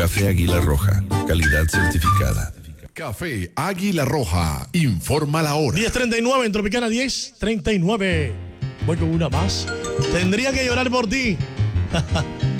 Café Águila Roja, calidad certificada. Café Águila Roja, informa la hora. 10:39 en Tropicana, 10:39. Voy con una más. Tendría que llorar por ti.